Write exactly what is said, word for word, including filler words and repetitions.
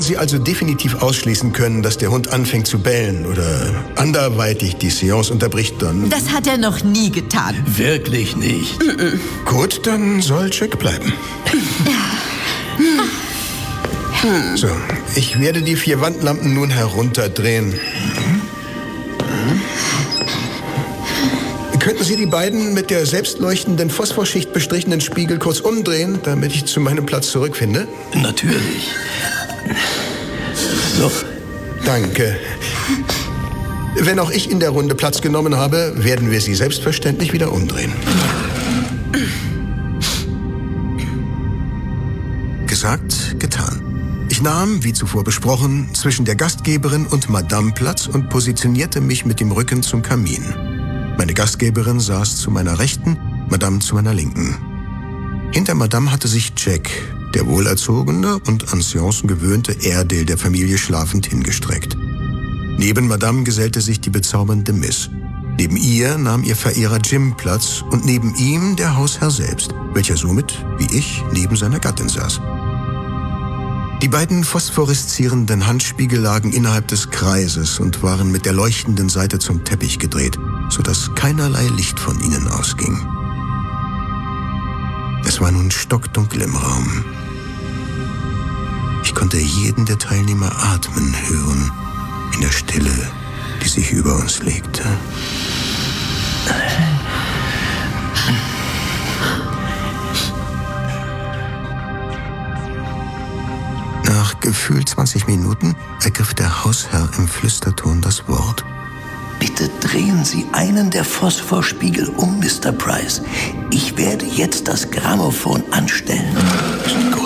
Sie also definitiv ausschließen können, dass der Hund anfängt zu bellen oder anderweitig die Seance unterbricht, dann... Das hat er noch nie getan. Wirklich nicht. Mm-mm. Gut, dann soll Jack bleiben. So, ich werde die vier Wandlampen nun herunterdrehen. Könnten Sie die beiden mit der selbstleuchtenden Phosphorschicht bestrichenen Spiegel kurz umdrehen, damit ich zu meinem Platz zurückfinde? Natürlich. So. Danke. Wenn auch ich in der Runde Platz genommen habe, werden wir sie selbstverständlich wieder umdrehen. Gesagt, getan. Ich nahm, wie zuvor besprochen, zwischen der Gastgeberin und Madame Platz und positionierte mich mit dem Rücken zum Kamin. Meine Gastgeberin saß zu meiner Rechten, Madame zu meiner Linken. Hinter Madame hatte sich Jack, der wohlerzogene und an Seancen gewöhnte Airedale der Familie, schlafend hingestreckt. Neben Madame gesellte sich die bezaubernde Miss. Neben ihr nahm ihr Verehrer Jim Platz und neben ihm der Hausherr selbst, welcher somit, wie ich, neben seiner Gattin saß. Die beiden phosphoreszierenden Handspiegel lagen innerhalb des Kreises und waren mit der leuchtenden Seite zum Teppich gedreht, sodass keinerlei Licht von ihnen ausging. Es war nun stockdunkel im Raum. Ich konnte jeden der Teilnehmer atmen hören, in der Stille, die sich über uns legte. Nach gefühlt zwanzig Minuten ergriff der Hausherr im Flüsterton das Wort. Bitte drehen Sie einen der Phosphorspiegel um, Mister Price. Ich werde jetzt das Grammophon anstellen. Ist